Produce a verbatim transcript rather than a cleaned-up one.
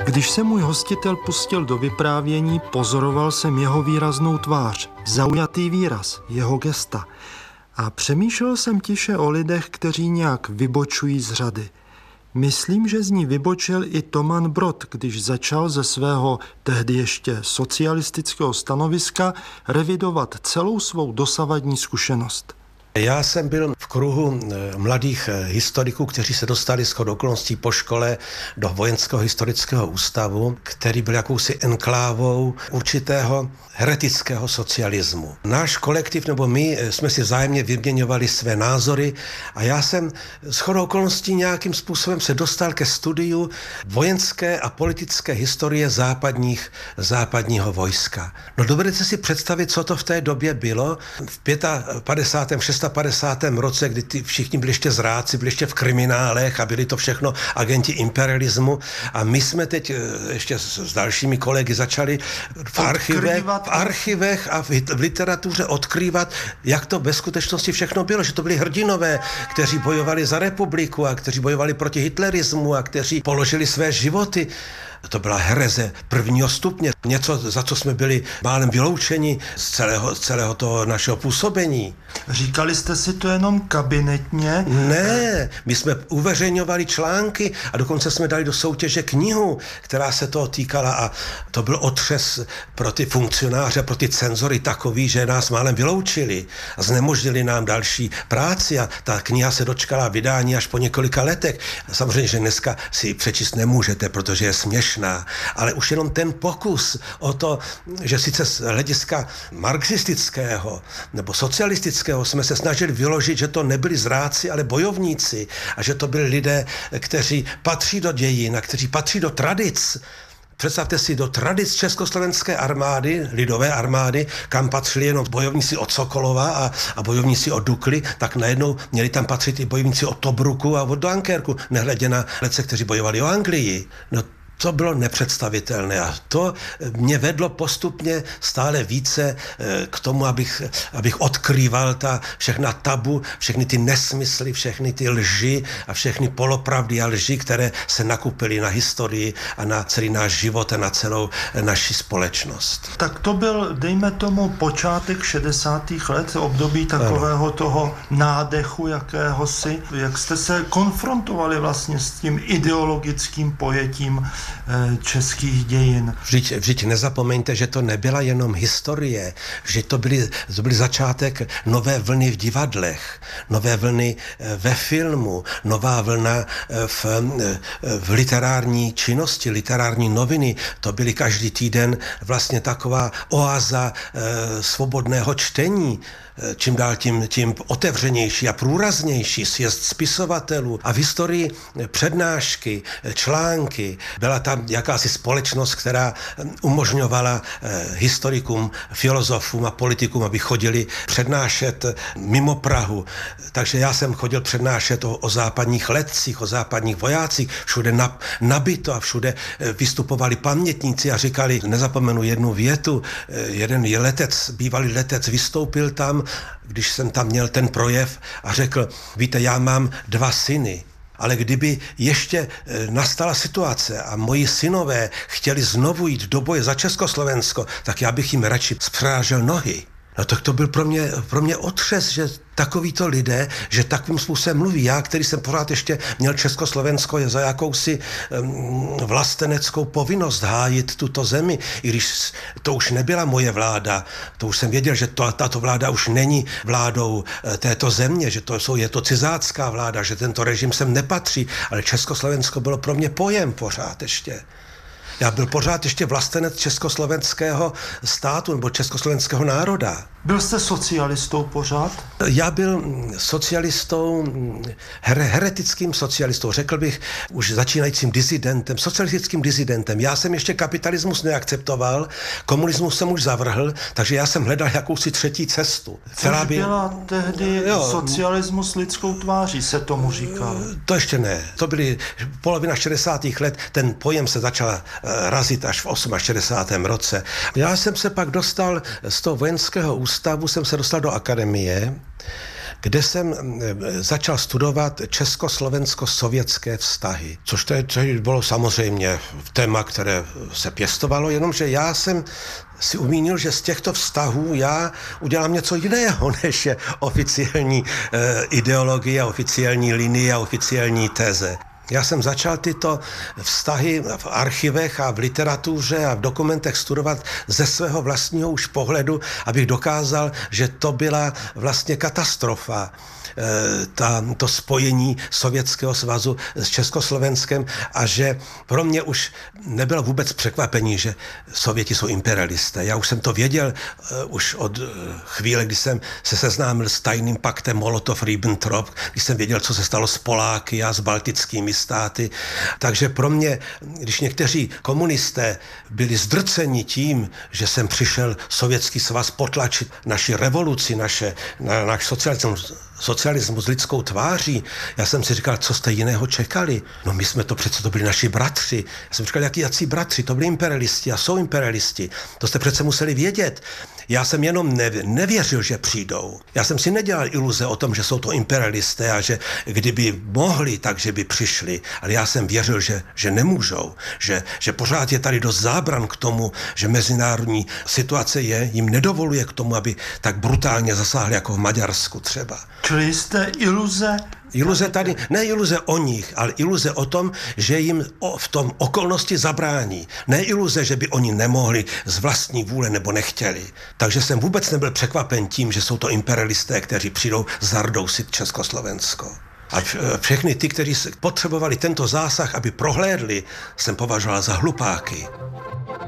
Když se můj hostitel pustil do vyprávění, pozoroval jsem jeho výraznou tvář, zaujatý výraz, jeho gesta. A přemýšlel jsem tiše o lidech, kteří nějak vybočují z řady. Myslím, že z ní vybočil i Toman Brod, když začal ze svého tehdy ještě socialistického stanoviska revidovat celou svou dosavadní zkušenost. Já jsem byl v kruhu mladých historiků, kteří se dostali shodou okolností po škole do Vojenského historického ústavu, který byl jakousi enklávou určitého heretického socialismu. Náš kolektiv, nebo my, jsme si vzájemně vyměňovali své názory a já jsem shodou okolností nějakým způsobem se dostal ke studiu vojenské a politické historie západních, západního vojska. No dovedete si představit, co to v té době bylo? V padesátém pátém, padesátém šestém roce, kdy ty všichni byli ještě zrádci, byli ještě v kriminálech a byli to všechno agenti imperialismu a my jsme teď ještě s dalšími kolegy začali v archivech, v archivech a v literatuře odkrývat, jak to ve skutečnosti všechno bylo, že to byli hrdinové, kteří bojovali za republiku a kteří bojovali proti hitlerismu a kteří položili své životy. To byla hereze prvního stupně, něco, za co jsme byli málem vyloučeni z celého, z celého toho našeho působení. Říkali jste si to jenom kabinetně? Ne, my jsme uveřejňovali články a dokonce jsme dali do soutěže knihu, která se toho týkala a to byl otřes pro ty funkcionáře, pro ty cenzory takový, že nás málem vyloučili a znemožnili nám další práci a ta kniha se dočkala vydání až po několika letech. Samozřejmě, že dneska si ji přečíst nemůžete, protože je směšná. Ale už jenom ten pokus o to, že sice z hlediska marxistického nebo socialistického jsme se snažili vyložit, že to nebyli zrádci, ale bojovníci a že to byli lidé, kteří patří do dějin a kteří patří do tradic. Představte si, do tradic československé armády, lidové armády, kam patřili jenom bojovníci od Sokolova a, a bojovníci od Dukly, tak najednou měli tam patřit i bojovníci od Tobruku a od Dunkerku, nehledě na lece, kteří bojovali o Anglii. No, to bylo nepředstavitelné a to mě vedlo postupně stále více k tomu, abych, abych odkrýval ta všechna tabu, všechny ty nesmysly, všechny ty lži a všechny polopravdy a lži, které se nakupily na historii a na celý náš život a na celou naši společnost. Tak to byl, dejme tomu, počátek šedesátých let, období takového ano. toho nádechu jakéhosi. Jak jste se konfrontovali vlastně s tím ideologickým pojetím českých dějin. Vždyť, vždyť nezapomeňte, že to nebyla jenom historie, že to byly, to byly začátek nové vlny v divadlech, nové vlny ve filmu, nová vlna v, v literární činnosti, literární noviny. To byly každý týden vlastně taková oáza e, svobodného čtení, čím dál tím, tím otevřenější a průraznější sjezd spisovatelů a v historii přednášky, články. Byla tam jakási společnost, která umožňovala historikům, filozofům a politikům, aby chodili přednášet mimo Prahu. Takže já jsem chodil přednášet o, o západních letcích, o západních vojácích, všude na, nabito a všude vystupovali pamětníci a říkali, nezapomenu jednu větu, jeden letec, bývalý letec vystoupil tam, když jsem tam měl ten projev a řekl, víte, já mám dva syny, ale kdyby ještě nastala situace a moji synové chtěli znovu jít do boje za Československo, tak já bych jim radši spřážel nohy. No tak to byl pro mě, pro mě otřes, že takovýto lidé, že takovým způsobem mluví. Já, který jsem pořád ještě měl Československo je za jakousi um, vlasteneckou povinnost hájit tuto zemi, i když to už nebyla moje vláda, to už jsem věděl, že to, tato vláda už není vládou uh, této země, že to jsou, je to cizácká vláda, že tento režim sem nepatří, ale Československo bylo pro mě pojem pořád ještě. Já byl pořád ještě vlastenec československého státu nebo československého národa. Byl jste socialistou pořád? Já byl socialistou, her, heretickým socialistou, řekl bych už začínajícím disidentem, socialistickým disidentem. Já jsem ještě kapitalismus neakceptoval, komunismus jsem už zavrhl, takže já jsem hledal jakousi třetí cestu. Což by... byla tehdy jo, socialismus lidskou tváří, se tomu říkal. To ještě ne. To byly polovina šedesátých let, ten pojem se začal razit až v šedesátém osmém roce. Já jsem se pak dostal z toho vojenského ústavu, jsem se dostal do akademie, kde jsem začal studovat československo-sovětské vztahy, což to, to bylo samozřejmě téma, které se pěstovalo, jenomže já jsem si umínil, že z těchto vztahů já udělám něco jiného, než je oficiální e, ideologie, oficiální linie a oficiální teze. Já jsem začal tyto vztahy v archivech a v literatuře a v dokumentech studovat ze svého vlastního už pohledu, abych dokázal, že to byla vlastně katastrofa. Ta, to spojení Sovětského svazu s Československem a že pro mě už nebylo vůbec překvapení, že Sověti jsou imperialisté. Já už jsem to věděl uh, už od uh, chvíle, kdy jsem se seznámil s tajným paktem Molotov-Ribbentrop, když jsem věděl, co se stalo s Poláky a s baltickými státy. Takže pro mě, když někteří komunisté byli zdrceni tím, že jsem přišel Sovětský svaz potlačit naši revoluci, naše, na, náš socialismus, socialismus lidskou tváří. Já jsem si říkal, co jste jiného čekali? No my jsme to přece, to byli naši bratři. Já jsem říkal, jaký jací bratři, to byli imperialisti a jsou imperialisti. To jste přece museli vědět. Já jsem jenom nevěřil, že přijdou. Já jsem si nedělal iluze o tom, že jsou to imperialisté a že kdyby mohli, takže by přišli. Ale já jsem věřil, že, že nemůžou. Že, že pořád je tady dost zábran k tomu, že mezinárodní situace je, jim nedovoluje k tomu, aby tak brutálně zasáhli jako v Maďarsku třeba. Čili jste iluze? Iluze tady, ne iluze o nich, ale iluze o tom, že jim v tom okolnosti zabrání. Ne iluze, že by oni nemohli z vlastní vůle nebo nechtěli. Takže jsem vůbec nebyl překvapen tím, že jsou to imperialisté, kteří přijdou zardousit Československo. A všechny ty, kteří potřebovali tento zásah, aby prohlédli, jsem považoval za hlupáky.